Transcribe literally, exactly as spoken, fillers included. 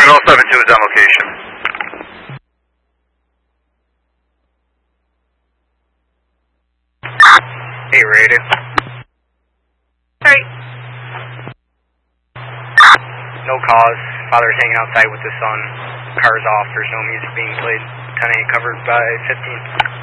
Channel seven two is on location. Hey, radio. Sorry. No cause. Father's hanging outside with the son. Car's off. There's no music being played. ten eight covered by fifteen.